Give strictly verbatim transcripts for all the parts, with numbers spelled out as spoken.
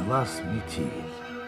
началась метель.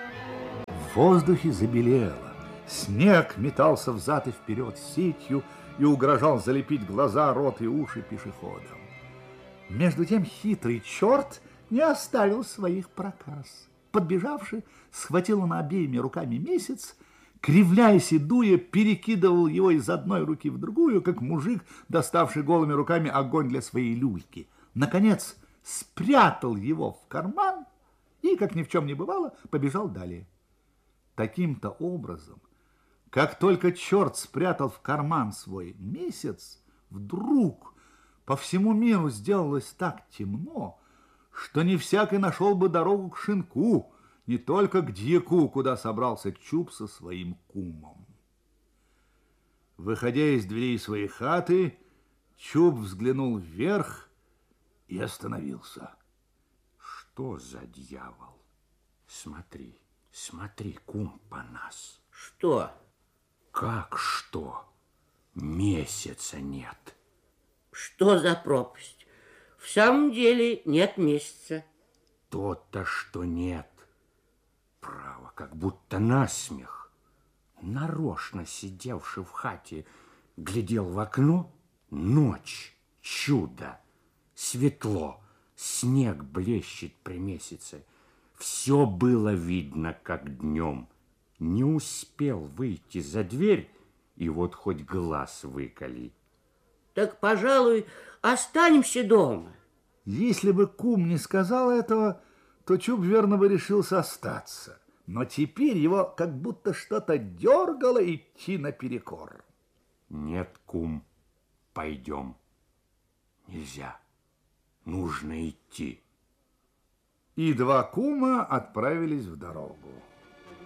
В воздухе забелело. Снег метался взад и вперед сетью и угрожал залепить глаза, рот и уши пешеходам. Между тем хитрый черт не оставил своих проказ. Подбежавший, схватил он обеими руками месяц, кривляясь и дуя, перекидывал его из одной руки в другую, как мужик, доставший голыми руками огонь для своей люльки. Наконец, спрятал его в карман и, как ни в чем не бывало, побежал далее. Таким-то образом, как только черт спрятал в карман свой месяц, вдруг по всему миру сделалось так темно, что не всякий нашел бы дорогу к шинку, не только к дьяку, куда собрался Чуб со своим кумом. Выходя из дверей своей хаты, Чуб взглянул вверх и остановился. Что за дьявол? Смотри, смотри, кум, по нас. Что? Как что? Месяца нет. Что за пропасть? В самом деле нет месяца. То-то, что нет. Право, как будто насмех. Нарочно сидевший в хате, глядел в окно. Ночь, чудо, светло, снег блещет при месяце. Все было видно, как днем. Не успел выйти за дверь, и вот хоть глаз выколи. Так, пожалуй, останемся дома. Если бы кум не сказал этого, то Чуб верно бы решился остаться. Но теперь его как будто что-то дергало идти наперекор. Нет, кум, пойдем. Нельзя, нужно идти. И два кума отправились в дорогу.